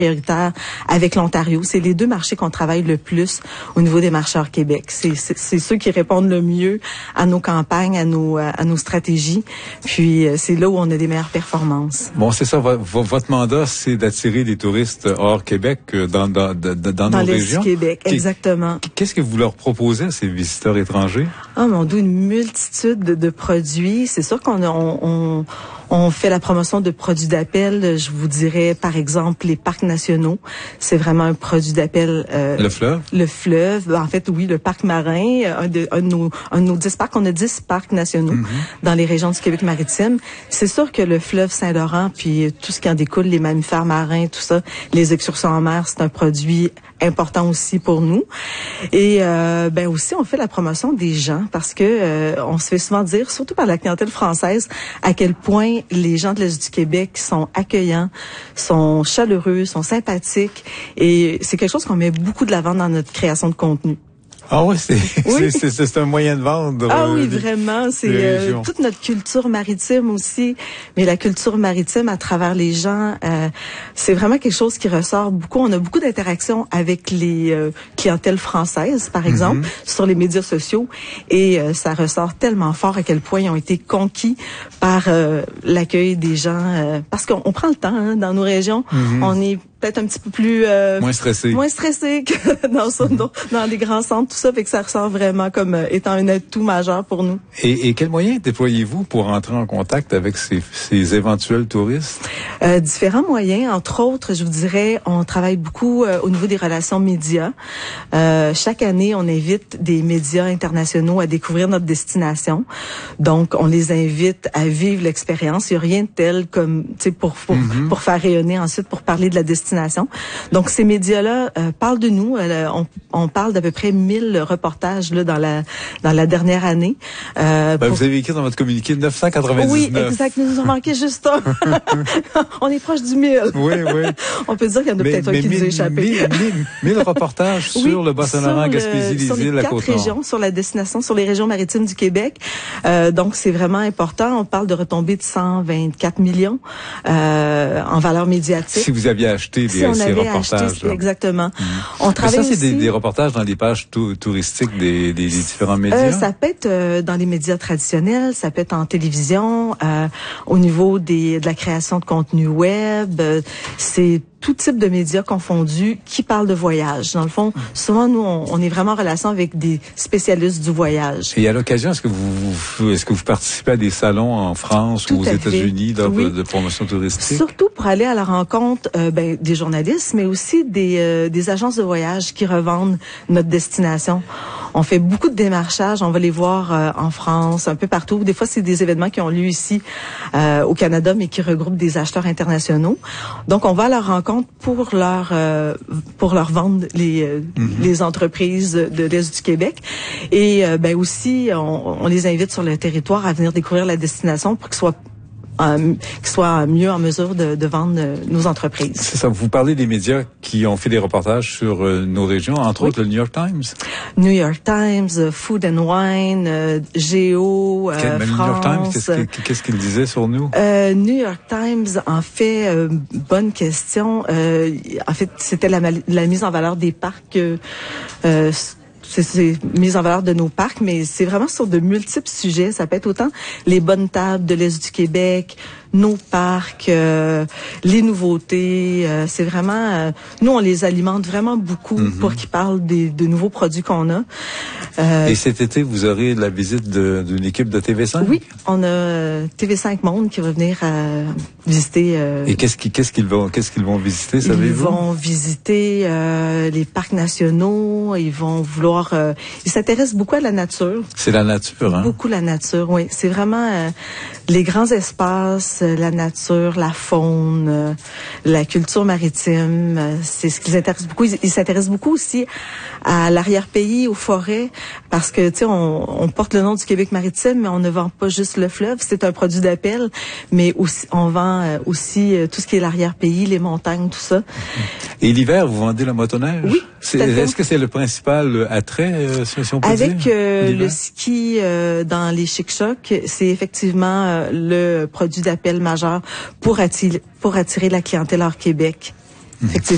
prioritaire avec l'Ontario. C'est les deux marchés qu'on travaille le plus au niveau des marchés hors Québec. C'est ceux qui répondent le mieux à nos campagnes, à nos stratégies. Puis c'est là où on a des meilleures performances. Bon, c'est ça. Votre mandat, c'est d'attirer des touristes hors Québec dans nos régions. Dans Québec, exactement. Qu'est-ce que vous leur proposez à ces visiteurs étrangers? Ah, mon Dieu, une multitude de produits. C'est sûr on fait la promotion de produits d'appel. Je vous dirais, par exemple, les parcs nationaux. C'est vraiment un produit d'appel. Le fleuve? Le fleuve. En fait, oui, le parc marin. Un de nos 10 parcs. On a 10 parcs nationaux dans les régions du Québec maritime. C'est sûr que le fleuve Saint-Laurent, puis tout ce qui en découle, les mammifères marins, tout ça, les excursions en mer, c'est un produit important aussi pour nous. Et aussi, on fait la promotion des gens parce que on se fait souvent dire, surtout par la clientèle française, à quel point les gens de l'Est du Québec sont accueillants, sont chaleureux, sont sympathiques. Et c'est quelque chose qu'on met beaucoup de l'avant dans notre création de contenu. Ah oui, c'est un moyen de vendre. Ah oui, vraiment. C'est toute notre culture maritime aussi. Mais la culture maritime à travers les gens, c'est vraiment quelque chose qui ressort beaucoup. On a beaucoup d'interactions avec les clientèles françaises, par exemple, sur les médias sociaux. Et ça ressort tellement fort à quel point ils ont été conquis par l'accueil des gens. Parce qu'on prend le temps dans nos régions. On est peut-être un petit peu plus moins stressé que dans des grands centres, tout ça, fait que ça ressort vraiment comme étant un atout majeur pour nous. Et quels moyens déployez-vous pour entrer en contact avec ces éventuels touristes? Différents moyens, entre autres, je vous dirais, on travaille beaucoup au niveau des relations médias. Chaque année, on invite des médias internationaux à découvrir notre destination. Donc, on les invite à vivre l'expérience. Il n'y a rien de tel comme, tu sais, pour faire rayonner ensuite, pour parler de la destination. Donc, ces médias-là parlent de nous. On parle d'à peu près 1000 reportages là, dans la dernière année. Vous avez écrit dans votre communiqué 999. Oui, exact. Nous avons manqué juste un. On est proche du 1000. Oui. On peut dire qu'il y en a peut-être un qui nous a échappé. 1000 reportages sur le Bas-Saint-Laurent, Gaspésie, les îles, la Côte-Nord. Sur les 4 régions, sur la destination, sur les régions maritimes du Québec. Donc, c'est vraiment important. On parle de retombées de 124 millions en valeur médiatique. Si vous aviez acheté ces reportages. Exactement. On travaille ça, c'est aussi des reportages dans les pages touristiques des différents médias? Ça peut être dans les médias traditionnels, ça peut être en télévision, au niveau de la création de contenu web. C'est tout type de médias confondus qui parlent de voyage. Dans le fond, souvent, nous, on est vraiment en relation avec des spécialistes du voyage. Et à l'occasion, est-ce que vous participez à des salons en France ou aux États-Unis de promotion touristique? Surtout pour aller à la rencontre des journalistes, mais aussi des agences de voyage qui revendent notre destination. On fait beaucoup de démarchage. On va les voir en France, un peu partout. Des fois, c'est des événements qui ont lieu ici au Canada, mais qui regroupent des acheteurs internationaux. Donc, on va à leur rencontre pour leur vendre les entreprises de l'Est du Québec. Et aussi, on les invite sur le territoire à venir découvrir la destination pour qu'ils soient mieux en mesure de vendre nos entreprises. C'est ça. Vous parlez des médias qui ont fait des reportages sur nos régions, entre autres le New York Times. New York Times, Food and Wine, Géo, France. New York Times, qu'est-ce qu'il disait sur nous? New York Times, en fait, bonne question. En fait, c'était la mise en valeur des parcs. C'est mise en valeur de nos parcs, mais c'est vraiment sur de multiples sujets. Ça peut être autant les bonnes tables de l'Est du Québec, nos parcs, les nouveautés. C'est vraiment... nous, on les alimente vraiment beaucoup pour qu'ils parlent de nouveaux produits qu'on a. Et cet été, vous aurez la visite d'une équipe de TV5? Oui, on a TV5 Monde qui va venir visiter... Et qu'est-ce qu'ils vont visiter, savez-vous? Ils vont visiter les parcs nationaux, ils vont vouloir... ils s'intéressent beaucoup à la nature. C'est la nature, hein? Beaucoup la nature, oui. C'est vraiment les grands espaces, la nature, la faune, la culture maritime. C'est ce qui les intéresse beaucoup. Ils s'intéressent beaucoup aussi à l'arrière-pays, aux forêts, parce que, tu sais, on porte le nom du Québec maritime, mais on ne vend pas juste le fleuve. C'est un produit d'appel, mais aussi, on vend aussi tout ce qui est l'arrière-pays, les montagnes, tout ça. Et l'hiver, vous vendez la motoneige? Oui. Est-ce que c'est le principal attrait, si on peut dire? Avec le ski dans les Chic-Chocs, c'est effectivement le produit d'appel majeur pour attirer la clientèle hors Québec. Effectivement.